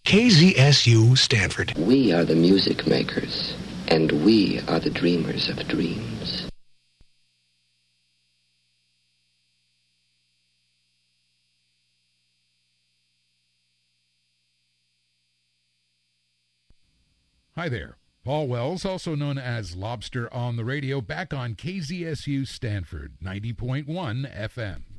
KZSU Stanford. We are the music makers, and we are the dreamers of dreams. Hi there. Paul Wells, also known as Lobster on the Radio, back on KZSU Stanford, 90.1 FM.